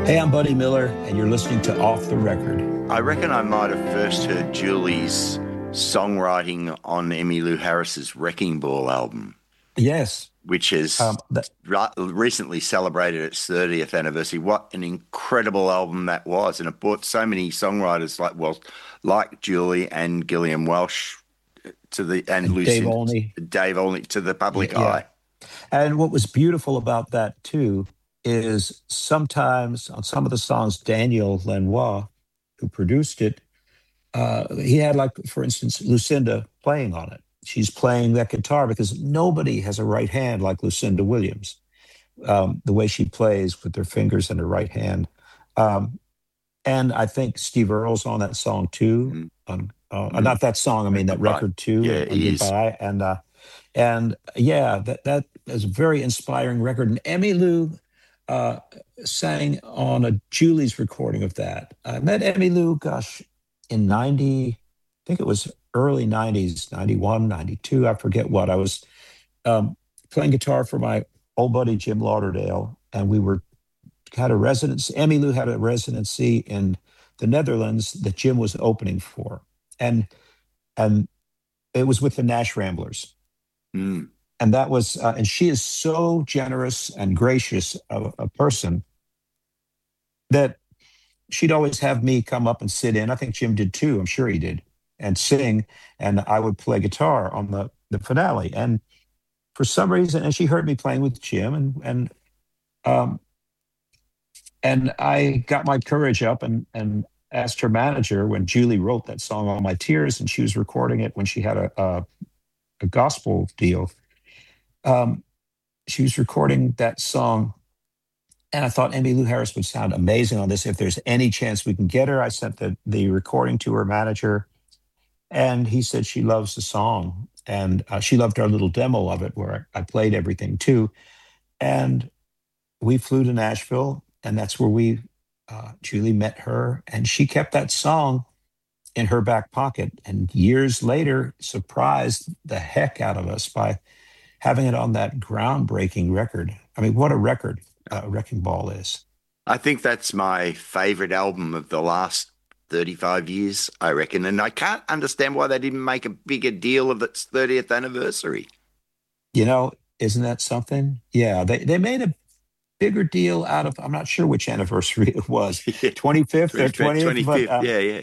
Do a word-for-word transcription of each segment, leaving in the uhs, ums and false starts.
Hey, I'm Buddy Miller, and you're listening to Off the Record. I reckon I might have first heard Julie's songwriting on Emmylou Harris's Wrecking Ball album. Yes. Which has um, that, recently celebrated its thirtieth anniversary. What an incredible album that was. And it brought so many songwriters like, well, like Julie and Gillian Welsh to the, and, and Dave Olney. Dave Olney to the public yeah. eye. And what was beautiful about that, too, is sometimes on some of the songs, Daniel Lanois, who produced it, uh, he had, like, for instance, Lucinda playing on it. She's playing that guitar because nobody has a right hand like Lucinda Williams, um, the way she plays with her fingers in her right hand. Um, and I think Steve Earle's on that song, too. Mm-hmm. On, uh, mm-hmm. Not that song, I mean, that Goodbye. record, too. Yeah, on Goodbye. And, uh, and yeah, that, that is a very inspiring record. And Emmylou uh, sang on a Julie's recording of that. I met Emmylou, gosh, in ninety, I think it was early nineties, ninety-one, ninety-two, I forget what. I was um, playing guitar for my old buddy Jim Lauderdale, and we were had a residency. Emmylou had a residency in the Netherlands that Jim was opening for, and and it was with the Nash Ramblers. Mm. And that was, uh, and she is so generous and gracious a, a person that she'd always have me come up and sit in. I think Jim did too. I'm sure he did. And sing. And I would play guitar on the, the finale. And for some reason, and she heard me playing with Jim, and, and, um, and I got my courage up and, and asked her manager when Julie wrote that song, All My Tears, and she was recording it when she had a, a, a gospel deal. Um, she was recording that song, and I thought Emmylou Harris would sound amazing on this. If there's any chance we can get her, I sent the, the recording to her manager, and he said she loves the song, and uh, she loved our little demo of it where I, I played everything too. And we flew to Nashville, and that's where we, uh, Julie met her, and she kept that song in her back pocket, and years later surprised the heck out of us by having it on that groundbreaking record. I mean, what a record uh, Wrecking Ball is. I think that's my favorite album of the last thirty-five years, I reckon. And I can't understand why they didn't make a bigger deal of its thirtieth anniversary. You know, isn't that something? Yeah, they, they made a bigger deal out of, I'm not sure which anniversary it was, twenty-fifth or twentieth. twenty-fifth, but, uh, yeah, yeah.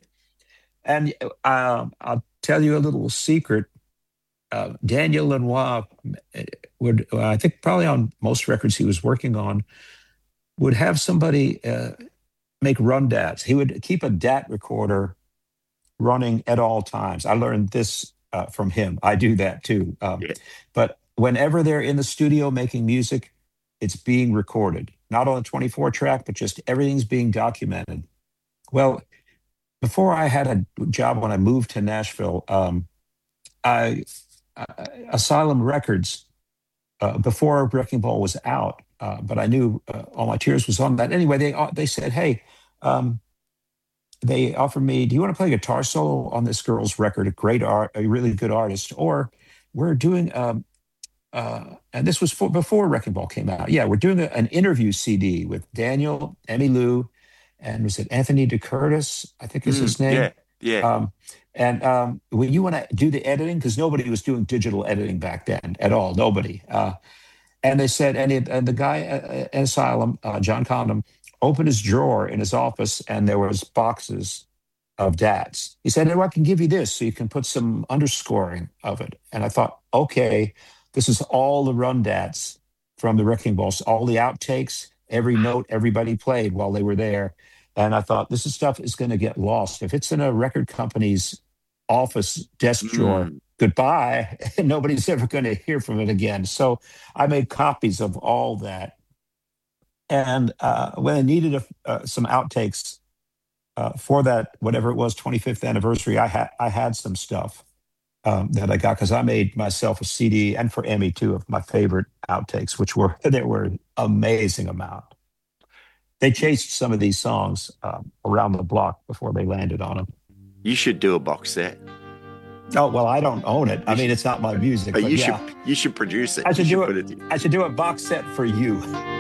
And um, I'll tell you a little secret. Uh, Daniel Lanois would, uh, I think probably on most records he was working on, would have somebody uh, make run dats. He would keep a D A T recorder running at all times. I learned this uh, from him. I do that too. Um, yeah. But whenever they're in the studio making music, it's being recorded. Not on a twenty-four track, but just everything's being documented. Well, before I had a job when I moved to Nashville, um, I... Uh, Asylum Records, uh, before Wrecking Ball was out, uh, but I knew uh, All My Tears was on that. Anyway, they uh, they said, hey, um, they offered me, do you want to play guitar solo on this girl's record, a great art, a really good artist? Or we're doing, um, uh, and this was for, before Wrecking Ball came out. Yeah, we're doing a, an interview C D with Daniel, Emmylou, and was it Anthony DeCurtis, I think is mm, his name? Yeah, yeah. Um, And um, when you want to do the editing, because nobody was doing digital editing back then at all, nobody. Uh, and they said, and, it, and the guy at Asylum, uh, John Condom, opened his drawer in his office, and there was boxes of D A Ts. He said, oh, I can give you this so you can put some underscoring of it. And I thought, okay, this is all the run D A Ts from the Wrecking Balls, all the outtakes, every note everybody played while they were there. And I thought, this is stuff is going to get lost. If it's in a record company's office desk drawer, mm. goodbye. Nobody's ever going to hear from it again. So I made copies of all that. And uh, when I needed a, uh, some outtakes uh, for that, whatever it was, twenty-fifth anniversary, I had I had some stuff um, that I got because I made myself a C D, and for Emmy too, of my favorite outtakes, which were there were an amazing amount. They chased some of these songs um, around the block before they landed on them. You should do a box set. Oh, well, I don't own it. I mean, it's not my music. But, but you yeah. should you should produce it. I should, you do should it. I should do a box set for you.